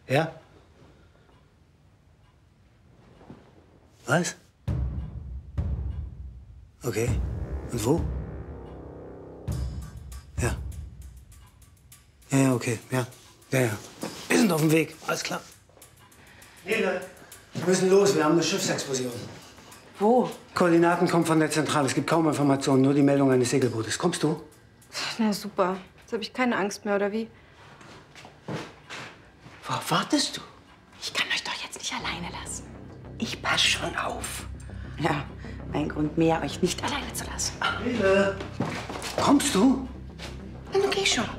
Ja? Was? Okay. Und wo? Ja. Ja, okay. Ja. Ja. Wir sind auf dem Weg. Alles klar. Nele, wir müssen los. Wir haben eine Schiffsexplosion. Wo? Koordinaten kommen von der Zentrale. Es gibt kaum Informationen, nur die Meldung eines Segelbootes. Kommst du? Na super. Jetzt habe ich keine Angst mehr, oder wie? Worauf wartest du? Ich kann euch doch jetzt nicht alleine lassen. Ich pass schon auf. Ja, ein Grund mehr, euch nicht alleine zu lassen. Nele, kommst du? Dann geh schon.